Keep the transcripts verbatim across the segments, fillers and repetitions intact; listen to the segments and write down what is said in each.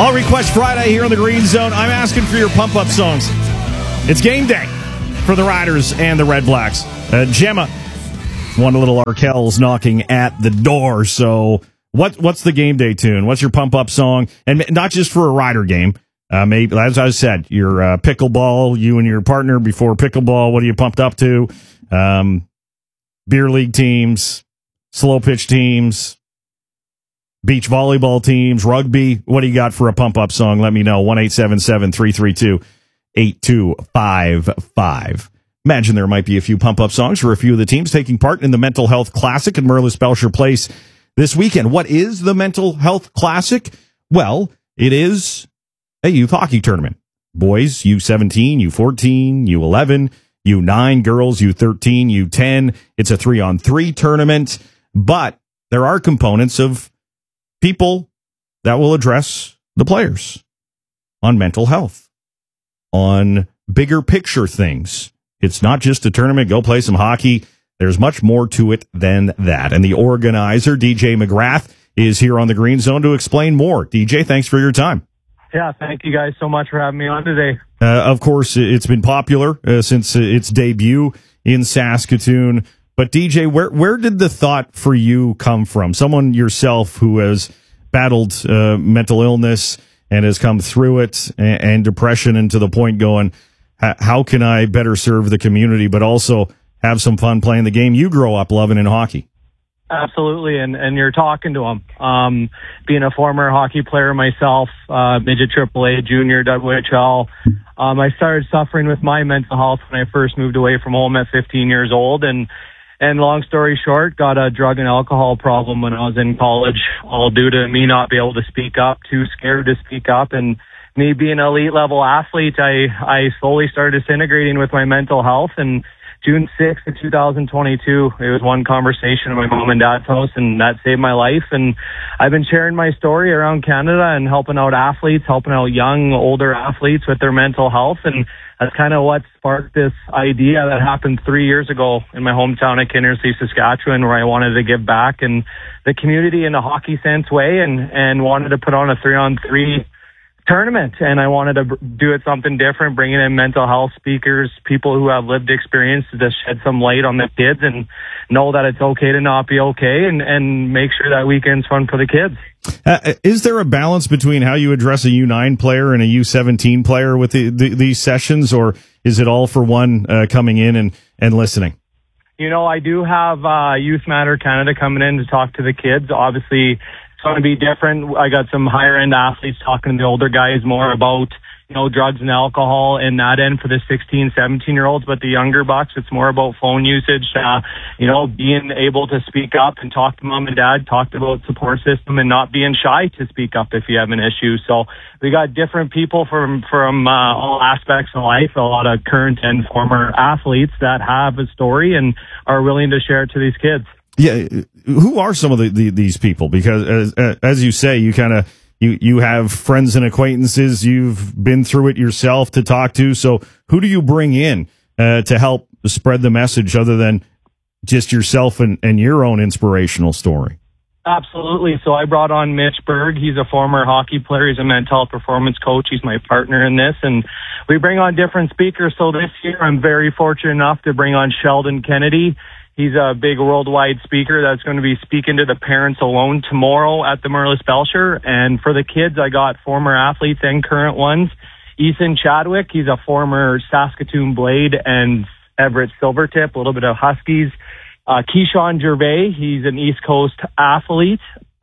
Well, Request Friday here on the Green Zone. I'm asking for your pump-up songs. It's game day for the Riders and the Red Blacks. Uh, Gemma, one little Arkell's knocking at the door. So what? what's the game day tune? What's your pump-up song? And not just for a Rider game. Uh, maybe, as I said, your uh, pickleball, you and your partner before pickleball, what are you pumped up to? Um, beer league teams, slow pitch teams, beach volleyball teams, rugby. What do you got for a pump-up song? Let me know. one eight seven seven, three three two, eight two five five. Imagine there might be a few pump-up songs for a few of the teams taking part in the Mental Health Classic in Merlis Belcher Place this weekend. What is the Mental Health Classic? Well, it is a youth hockey tournament. Boys, U seventeen, U fourteen, U eleven, U nine, girls, U thirteen, U ten. It's a three-on-three tournament, but there are components of people that will address the players on mental health, on bigger picture things. It's not just a tournament, go play some hockey. There's much more to it than that. And the organizer, D J McGrath, is here on the Green Zone to explain more. D J, thanks for your time. Yeah, thank you guys so much for having me on today. Uh, of course, it's been popular uh, since its debut in Saskatoon. But D J, where where did the thought for you come from? Someone yourself who has battled uh, mental illness and has come through it and, and depression, and to the point going, how can I better serve the community, but also have some fun playing the game you grow up loving in hockey? Absolutely, and, and you're talking to them. Um, being a former hockey player myself, uh, midget triple A, junior W H L, um, I started suffering with my mental health when I first moved away from home at fifteen years old, and and long story short, got a drug and alcohol problem when I was in college, all due to me not be able to speak up, too scared to speak up, and me being an elite level athlete, I I slowly started disintegrating with my mental health. And June sixth of two thousand twenty-two, it was one conversation at my mom and dad's house, and that saved my life. And I've been sharing my story around Canada and helping out athletes, helping out young, older athletes with their mental health. And that's kind of what sparked this idea that happened three years ago in my hometown of Kinnersley, Saskatchewan, where I wanted to give back in the community in a hockey sense way, and, and wanted to put on a three-on-three tournament. And I wanted to do it something different, bringing in mental health speakers, people who have lived experience to just shed some light on the kids and know that it's okay to not be okay, and, and make sure that weekend's fun for the kids. Uh, is there a balance between how you address a U nine player and a U seventeen player with the, the, these sessions, or is it all for one uh, coming in and, and listening? You know, I do have uh, Youth Matter Canada coming in to talk to the kids. Obviously, it's going to be different. I got some higher-end athletes talking to the older guys more about, you know, drugs and alcohol and that end for the sixteen, seventeen-year-olds, but the younger bucks, it's more about phone usage, uh, you know, being able to speak up and talk to mom and dad, talk about support system, and not being shy to speak up if you have an issue. So we got different people from, from uh, all aspects of life, a lot of current and former athletes that have a story and are willing to share it to these kids. Yeah, who are some of the, the, these people? Because as, as you say, you kind of you you have friends and acquaintances. You've been through it yourself to talk to. So who do you bring in uh, to help spread the message, other than just yourself and, and your own inspirational story? Absolutely. So I brought on Mitch Berg. He's a former hockey player. He's a mental health performance coach. He's my partner in this, and we bring on different speakers. So this year, I'm very fortunate enough to bring on Sheldon Kennedy. He's a big worldwide speaker that's going to be speaking to the parents alone tomorrow at the Merlis Belcher. And for the kids, I got former athletes and current ones. Ethan Chadwick, he's a former Saskatoon Blade and Everett Silvertip, a little bit of Huskies. Uh, Keyshawn Gervais, he's an East Coast athlete.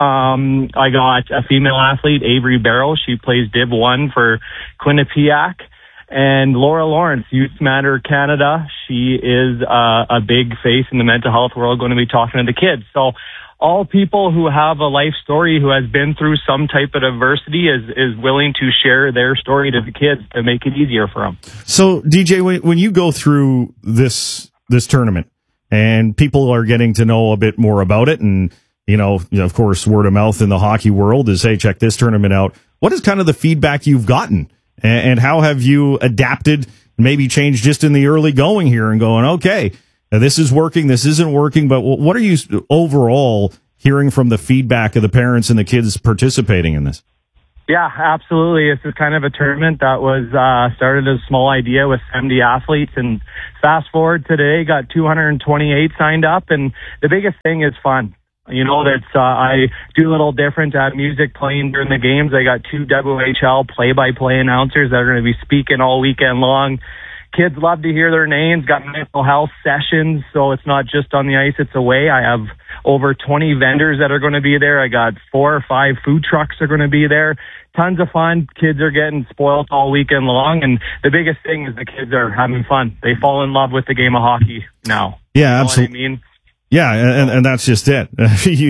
Um, I got a female athlete, Avery Barrow. She plays Div one for Quinnipiac. And Laura Lawrence, Youth Matter Canada. She is uh, a big face in the mental health world, going to be talking to the kids. So all people who have a life story, who has been through some type of adversity, is, is willing to share their story to the kids to make it easier for them. So, D J, when, when you go through this this tournament and people are getting to know a bit more about it, and, you know, you know, of course, word of mouth in the hockey world is, hey, check this tournament out. What is kind of the feedback you've gotten? And how have you adapted, maybe changed just in the early going here and going, okay, this is working, this isn't working, but what are you overall hearing from the feedback of the parents and the kids participating in this? Yeah, absolutely. This is kind of a tournament that was uh, started as a small idea with seventy athletes, and fast forward today, got two hundred twenty-eight signed up, and the biggest thing is fun. You know, that's uh, I do a little different. I have music playing during the games. I got two W H L play-by-play announcers that are going to be speaking all weekend long. Kids love to hear their names. Got mental health sessions, so it's not just on the ice, it's away. I have over twenty vendors that are going to be there. I got four or five food trucks that are going to be there. Tons of fun. Kids are getting spoiled all weekend long, and the biggest thing is the kids are having fun. They fall in love with the game of hockey now. Yeah, you know absolutely. What I mean? Yeah, and, and that's just it. you,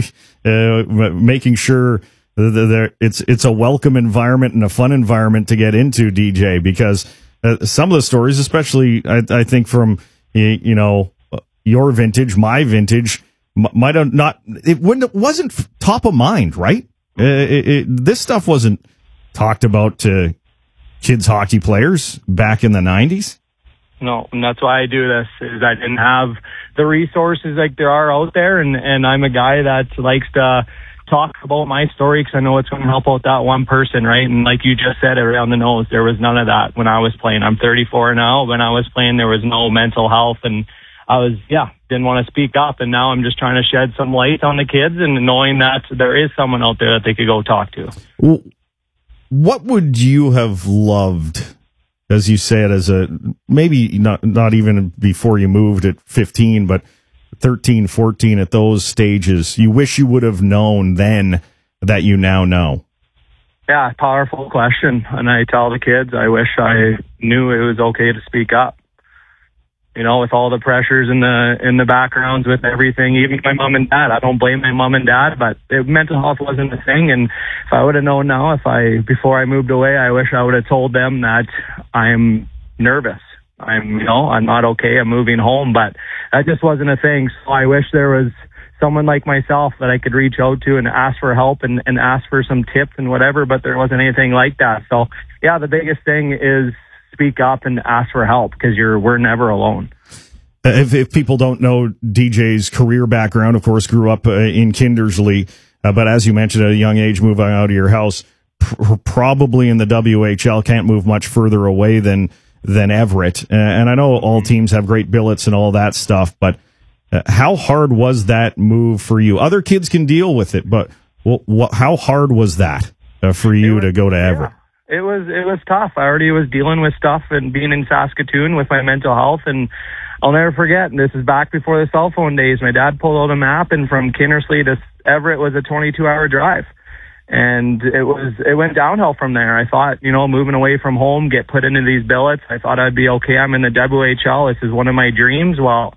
uh, making sure that it's it's a welcome environment and a fun environment to get into, D J, because uh, some of the stories, especially I, I think from you know your vintage, my vintage, might have not it wouldn't it wasn't top of mind, right? Uh, it, it, this stuff wasn't talked about to kids hockey players back in the nineties. No, and that's why I do this, is I didn't have the resources like there are out there, and, and I'm a guy that likes to talk about my story because I know it's going to help out that one person, right? And like you just said, around the nose, there was none of that when I was playing. I'm thirty-four now. When I was playing, there was no mental health, and I was, yeah, didn't want to speak up, and now I'm just trying to shed some light on the kids and knowing that there is someone out there that they could go talk to. Well, what would you have loved, as you say it, as a maybe not not even before you moved at fifteen, but thirteen, fourteen, at those stages, you wish you would have known then that you now know? Yeah, powerful question. And I tell the kids, I wish I knew it was okay to speak up. You know, with all the pressures in the in the backgrounds, with everything, even my mom and dad. I don't blame my mom and dad, but it, mental health wasn't a thing. And if I would have known now, if I before I moved away, I wish I would have told them that I'm nervous. I'm, you know, I'm not okay. I'm moving home, but that just wasn't a thing. So I wish there was someone like myself that I could reach out to and ask for help and, and ask for some tips and whatever, but there wasn't anything like that. So yeah, the biggest thing is speak up and ask for help, because you're we're never alone. If, if people don't know D J's career background, of course, grew up uh, in Kindersley, uh, but as you mentioned, at a young age, moving out of your house, pr- probably in the W H L, can't move much further away than than Everett. Uh, and I know all teams have great billets and all that stuff, but uh, how hard was that move for you? Other kids can deal with it, but well, what, how hard was that uh, for you was, to go to Everett? Yeah. It was it was tough. I already was dealing with stuff and being in Saskatoon with my mental health, and I'll never forget, this is back before the cell phone days, my dad pulled out a map, and from Kindersley to Everett was a twenty-two hour drive. And it was it went downhill from there. I thought, you know, moving away from home, get put into these billets, I thought I'd be okay. I'm in the W H L. This is one of my dreams. Well,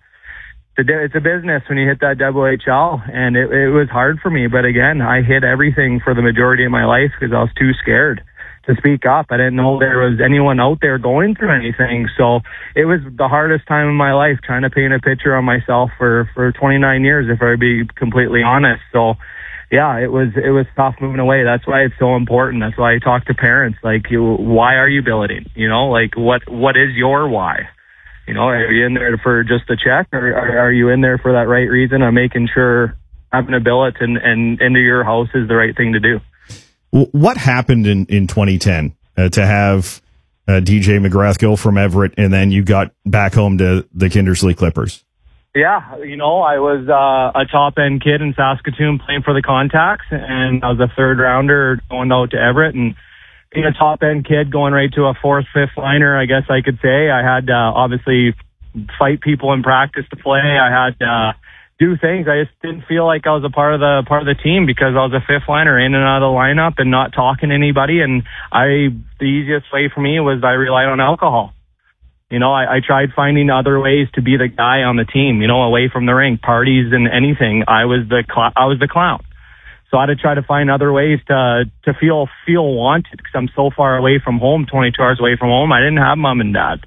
it's a business when you hit that W H L, and it, it was hard for me. But again, I hid everything for the majority of my life because I was too scared to speak up. I didn't know there was anyone out there going through anything. So it was the hardest time in my life, trying to paint a picture on myself for, for twenty-nine years, if I be completely honest. So yeah, it was, it was tough moving away. That's why it's so important. That's why I talk to parents, like, you, why are you billeting? You know, like what, what is your why? You know, are you in there for just a check, or are, are you in there for that right reason of making sure having a billet and, and into your house is the right thing to do? What happened in, in twenty ten uh, to have uh, D J McGrath go from Everett, and then you got back home to the Kindersley Clippers? Yeah, you know, I was uh, a top-end kid in Saskatoon playing for the Contacts, and I was a third-rounder going out to Everett, and being a top-end kid going right to a fourth, fifth liner, I guess I could say. I had to uh, obviously fight people in practice to play. I had to uh, do things. I just didn't feel like I was a part of the part of the team because I was a fifth liner in and out of the lineup and not talking to anybody. And I, the easiest way for me was I relied on alcohol. You know, I, I tried finding other ways to be the guy on the team, you know, away from the rink, parties and anything. I was the, cl- I was the clown. So I had to try to find other ways to, to feel, feel wanted, because I'm so far away from home, twenty-two hours away from home. I didn't have mom and dad.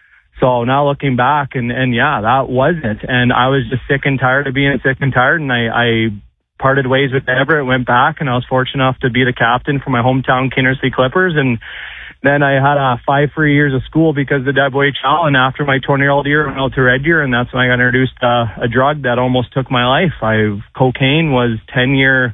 So now looking back, and, and yeah, that was it. And I was just sick and tired of being sick and tired. And I, I parted ways with Everett, went back, and I was fortunate enough to be the captain for my hometown Kindersley Clippers. And then I had uh, five free years of school because of the W H L. And after my twenty-year-old year, I went out to Red Deer, and that's when I got introduced to uh, a drug that almost took my life. I cocaine was ten year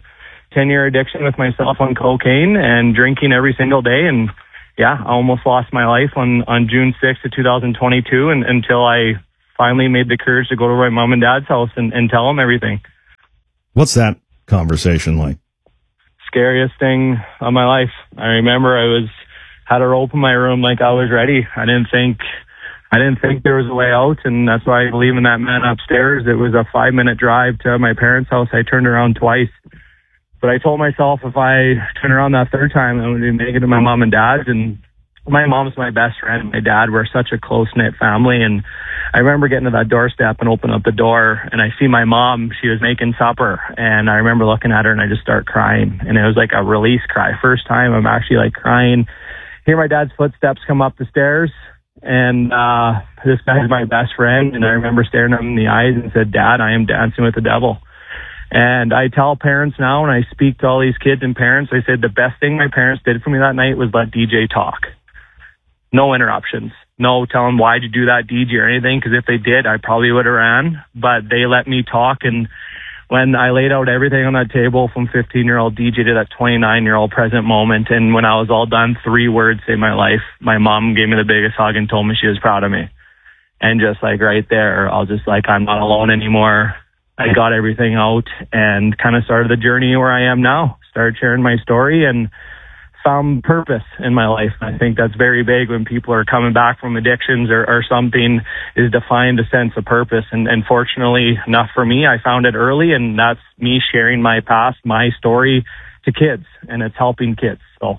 ten-year addiction with myself on cocaine and drinking every single day. And, yeah, I almost lost my life on, on June sixth of two thousand twenty-two and, until I finally made the courage to go to my mom and dad's house and, and tell them everything. What's that conversation like? Scariest thing of my life. I remember I was had a rope in my room like I was ready. I didn't think I didn't think there was a way out, and that's why I believe in that man upstairs. It was a five minute drive to my parents' house. I turned around twice, but I told myself if I turn around that third time, I'm going to make it to my mom and dad's. And my mom's my best friend. My dad, we're such a close knit family, and I remember getting to that doorstep and open up the door, and I see my mom. She was making supper, and I remember looking at her, and I just start crying, and it was like a release cry. First time I'm actually like crying. Hear my dad's footsteps come up the stairs, and uh this guy's my best friend, and I remember staring him in the eyes and said, "Dad, I am dancing with the devil." And I tell parents now, and I speak to all these kids and parents, I said the best thing my parents did for me that night was let D J talk. No interruptions. No telling why'd you do that, D J, or anything, because if they did, I probably would have ran. But they let me talk, and when I laid out everything on that table from fifteen-year-old D J to that twenty-nine-year-old present moment, and when I was all done, three words saved my life. My mom gave me the biggest hug and told me she was proud of me. And just like right there, I was just like, I'm not alone anymore. I got everything out and kind of started the journey where I am now. Started sharing my story and found purpose in my life. I think that's very big when people are coming back from addictions or, or something, is to find a sense of purpose. And, and fortunately enough for me, I found it early, and that's me sharing my past, my story to kids, and it's helping kids. So,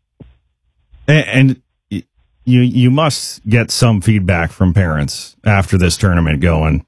and, and you you must get some feedback from parents after this tournament going,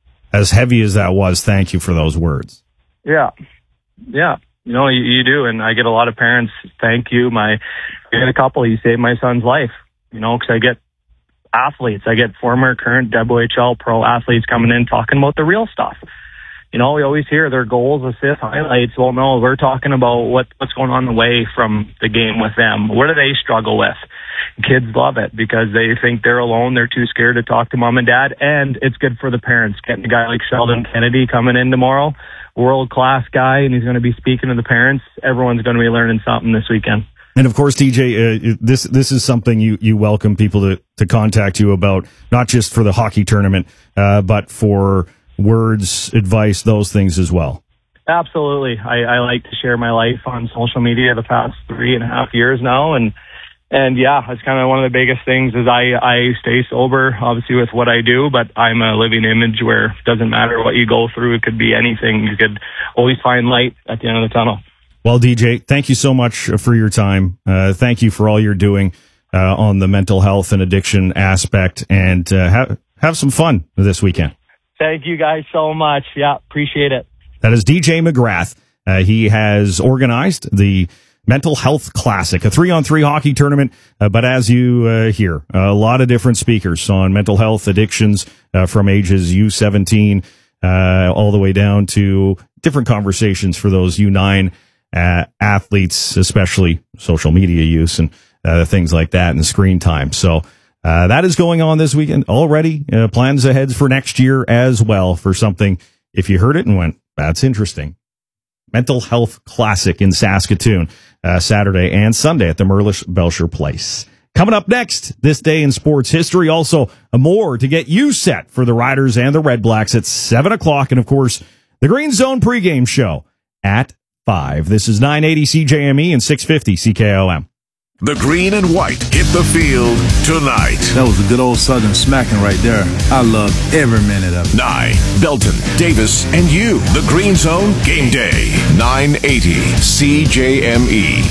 as heavy as that was, thank you for those words. Yeah. Yeah. You know, you, you do, and I get a lot of parents, thank you. My, I get a couple, you saved my son's life, you know, because I get athletes, I get former, current W H L pro athletes coming in talking about the real stuff. You know, we always hear their goals, assists, highlights. Well, no, we're talking about what, what's going on away from the game with them. What do they struggle with? Kids love it because they think they're alone. They're too scared to talk to mom and dad, and it's good for the parents. Getting a guy like Sheldon Kennedy coming in tomorrow, world-class guy, and he's going to be speaking to the parents. Everyone's going to be learning something this weekend. And of course, D J, uh, this this is something you, you welcome people to, to contact you about, not just for the hockey tournament, uh, but for words, advice, those things as well. Absolutely. I, I like to share my life on social media the past three and a half years now, and And yeah, it's kind of one of the biggest things is I, I stay sober, obviously, with what I do, but I'm a living image where it doesn't matter what you go through. It could be anything. You could always find light at the end of the tunnel. Well, D J, thank you so much for your time. Uh, thank you for all you're doing uh, on the mental health and addiction aspect, and uh, have, have some fun this weekend. Thank you guys so much. Yeah, appreciate it. That is D J McGrath. Uh, he has organized the Mental Health Classic, a three-on-three hockey tournament, uh, but as you uh, hear, a lot of different speakers on mental health, addictions, uh, from ages U seventeen uh, all the way down to different conversations for those U nine uh, athletes, especially social media use and uh, things like that and screen time. So uh, that is going on this weekend already. Uh, plans ahead for next year as well for something, if you heard it and went, that's interesting. Mental Health Classic in Saskatoon, uh, Saturday and Sunday at the Merlish Belcher Place. Coming up next, this day in sports history, also more to get you set for the Riders and the Red Blacks at seven o'clock. And of course, the Green Zone pregame show at five. This is nine eighty C J M E and six fifty C K O M. The green and white hit the field tonight. That was a good old Southern smacking right there. I loved every minute of it. Nye, Belton, Davis, and you. The Green Zone Game Day. nine eighty C J M E.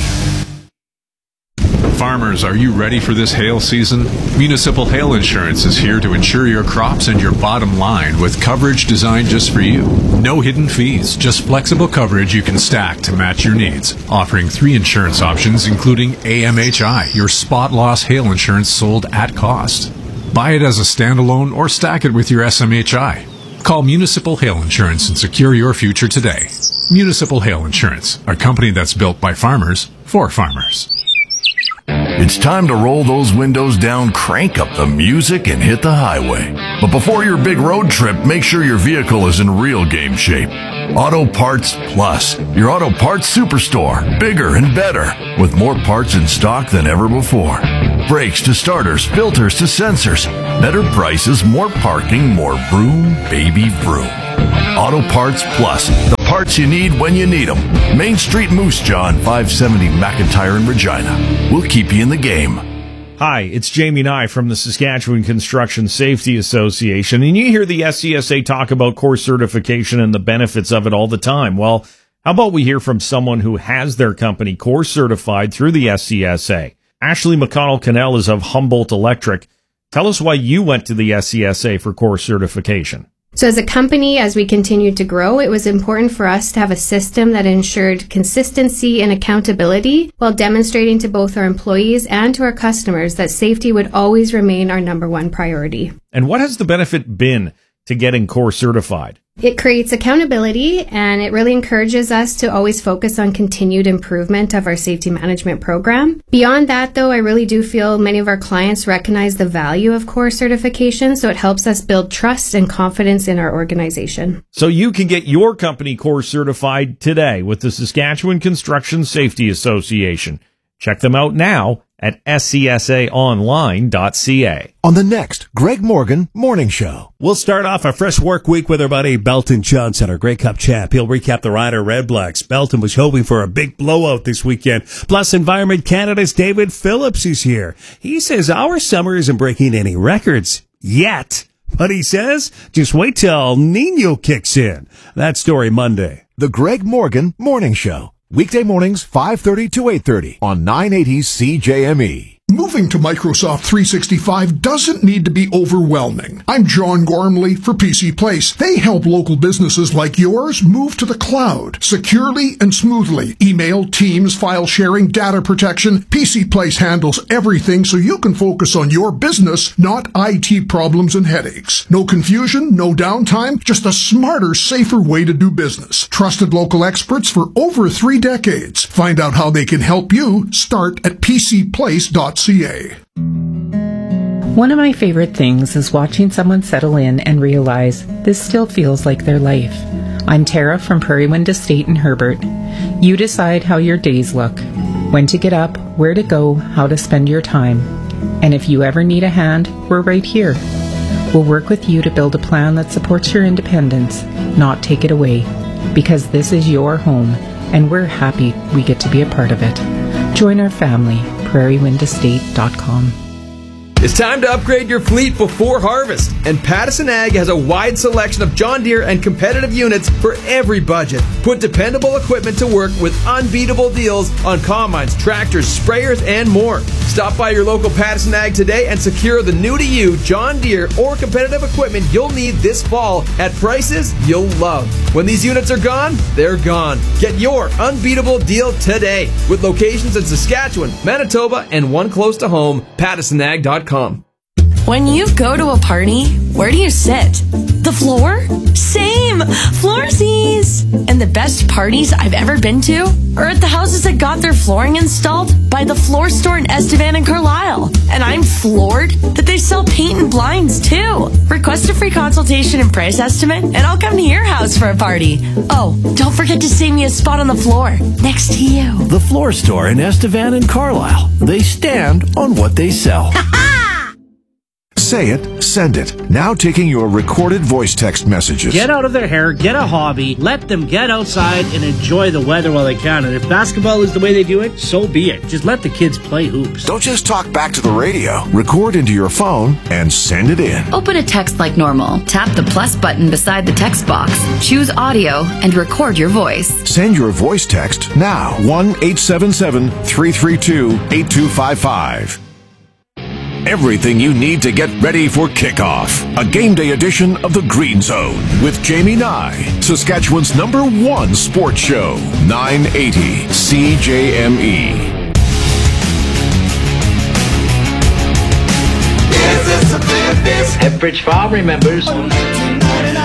Farmers, are you ready for this hail season? Municipal Hail Insurance is here to insure your crops and your bottom line with coverage designed just for you. No hidden fees, just flexible coverage you can stack to match your needs. Offering three insurance options, including A M H I, your spot loss hail insurance sold at cost. Buy it as a standalone or stack it with your S M H I. Call Municipal Hail Insurance and secure your future today. Municipal Hail Insurance, a company that's built by farmers for farmers. It's time to roll those windows down, crank up the music, and hit the highway. But before your big road trip, make sure your vehicle is in real game shape. Auto Parts Plus, your auto parts superstore. Bigger and better, with more parts in stock than ever before. Brakes to starters, filters to sensors. Better prices, more parking, more vroom, baby vroom. Auto Parts Plus, the parts you need when you need them. Main Street Moose Jaw on five seventy McIntyre in Regina. We'll keep you in the game. Hi, it's Jamie Nye from the Saskatchewan Construction Safety Association, and you hear the S C S A talk about course certification and the benefits of it all the time. Well, how about we hear from someone who has their company course certified through the S C S A? Ashley McConnell-Cannell is of Humboldt Electric. Tell us why you went to the S C S A for course certification. So as a company, as we continued to grow, it was important for us to have a system that ensured consistency and accountability while demonstrating to both our employees and to our customers that safety would always remain our number one priority. And what has the benefit been to getting course certified? It creates accountability, and it really encourages us to always focus on continued improvement of our safety management program. Beyond that, though, I really do feel many of our clients recognize the value of course certification, so it helps us build trust and confidence in our organization. So you can get your company course certified today with the Saskatchewan Construction Safety Association. Check them out now at S C S A online dot C A. On the next Greg Morgan Morning Show. We'll start off a fresh work week with our buddy Belton Johnson, our Grey Cup champ. He'll recap the Rider Red Blacks. Belton was hoping for a big blowout this weekend. Plus, Environment Canada's David Phillips is here. He says our summer isn't breaking any records yet. But he says, just wait till Nino kicks in. That story Monday. The Greg Morgan Morning Show. Weekday mornings, five thirty to eight thirty on nine eighty C J M E. Moving to Microsoft three sixty-five doesn't need to be overwhelming. I'm John Gormley for P C Place. They help local businesses like yours move to the cloud securely and smoothly. Email, Teams, file sharing, data protection. P C Place handles everything so you can focus on your business, not I T problems and headaches. No confusion, no downtime, just a smarter, safer way to do business. Trusted local experts for over three decades. Find out how they can help you. Start at p c place dot c a. One of my favorite things is watching someone settle in and realize this still feels like their life. I'm Tara from Prairie Wind Estate in Herbert. You decide how your days look, when to get up, where to go, how to spend your time. And if you ever need a hand, we're right here. We'll work with you to build a plan that supports your independence, not take it away. Because this is your home, and we're happy we get to be a part of it. Join our family, prairie wind estate dot com. It's time to upgrade your fleet before harvest, and Pattison Ag has a wide selection of John Deere and competitive units for every budget. Put dependable equipment to work with unbeatable deals on combines, tractors, sprayers, and more. Stop by your local Pattison Ag today and secure the new-to-you John Deere or competitive equipment you'll need this fall at prices you'll love. When these units are gone, they're gone. Get your unbeatable deal today with locations in Saskatchewan, Manitoba, and one close to home, pattison ag dot com. When you go to a party, where do you sit? The floor? Same! Floorsies! And the best parties I've ever been to are at the houses that got their flooring installed by the Floor Store in Estevan and Carlisle. And I'm floored that they sell paint and blinds too. Request a free consultation and price estimate, and I'll come to your house for a party. Oh, don't forget to save me a spot on the floor next to you. The Floor Store in Estevan and Carlisle. They stand on what they sell. Say it, send it. Now taking your recorded voice text messages. Get out of their hair, get a hobby, let them get outside and enjoy the weather while they can. And if basketball is the way they do it, so be it. Just let the kids play hoops. Don't just talk back to the radio. Record into your phone and send it in. Open a text like normal. Tap the plus button beside the text box. Choose audio and record your voice. Send your voice text now. one eight seven seven, three three two, eight two five five. Everything you need to get ready for kickoff. A game day edition of The Green Zone with Jamie Nye, Saskatchewan's number one sports show, nine eighty C J M E. Epbridge Farm remembers.